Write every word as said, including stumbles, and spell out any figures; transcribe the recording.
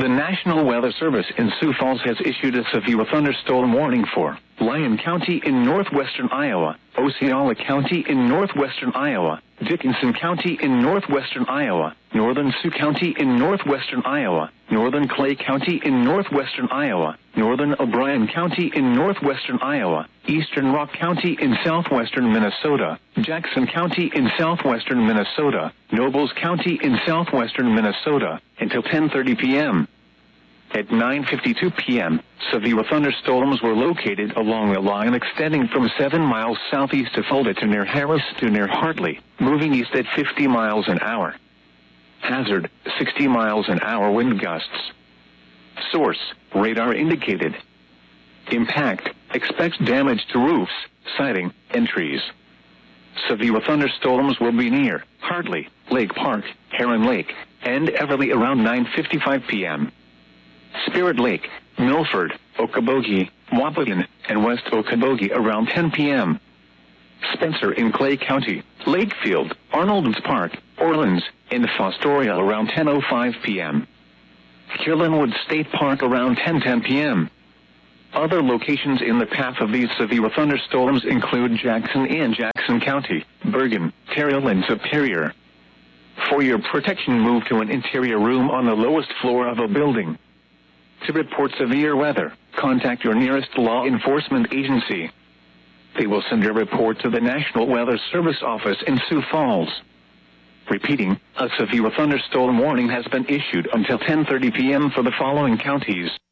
The National Weather Service in Sioux Falls has issued a severe thunderstorm warning for Lyon County in northwestern Iowa, Osceola County in northwestern Iowa, Dickinson County in northwestern Iowa, Northern Sioux County in northwestern Iowa, Northern Clay County in northwestern Iowa, Northern O'Brien County in northwestern Iowa, Eastern Rock County in southwestern Minnesota, Jackson County in southwestern Minnesota, Nobles County in southwestern Minnesota, until ten thirty p m At nine fifty-two p m, severe thunderstorms were located along a line extending from seven miles southeast of Fulda to near Harris to near Hartley, moving east at fifty miles an hour. Hazard, sixty miles an hour wind gusts. Source, radar indicated. Impact, expects damage to roofs, siding, and trees. Severe thunderstorms will be near Hartley, Lake Park, Heron Lake, and Everly around nine fifty-five p m Spirit Lake, Milford, Okoboji, Waukegan, and West Okoboji around ten p m Spencer in Clay County, Lakefield, Arnold's Park, Orleans, and Fostoria around ten oh five p m Killenwood State Park around ten ten p m Other locations in the path of these severe thunderstorms include Jackson in Jackson County, Bergen, Terrell, and Superior. For your protection, move to an interior room on the lowest floor of a building. To report severe weather, contact your nearest law enforcement agency. They will send your report to the National Weather Service office in Sioux Falls. Repeating, a severe thunderstorm warning has been issued until ten thirty p m for the following counties.